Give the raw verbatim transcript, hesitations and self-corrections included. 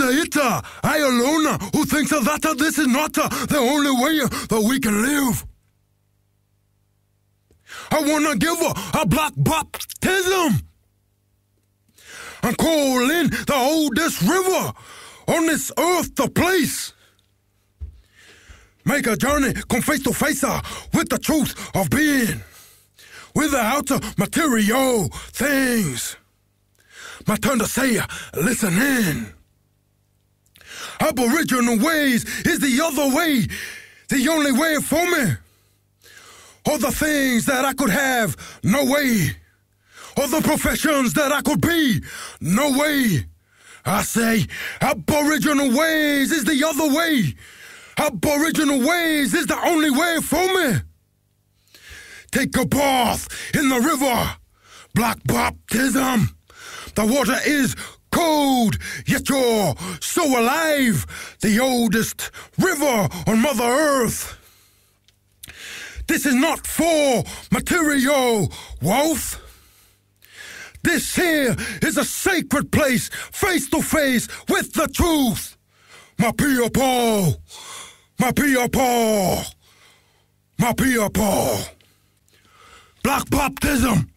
the hitter, I alone, who thinks that this is not the only way that we can live. I wanna give a black baptism and call in the oldest river on this earth the place. Make a journey, come face to face with the truth of being, without material things. My turn to say, listen in. Aboriginal ways is the other way, the only way for me. All the things that I could have, no way. All the professions that I could be, no way. I say, Aboriginal ways is the other way. Aboriginal ways is the only way for me. Take a bath in the river, black baptism. The water is cold, yet you're so alive. The oldest river on Mother Earth. This is not for material wealth. This here is a sacred place, face to face with the truth. My people, my people, my people. Black baptism.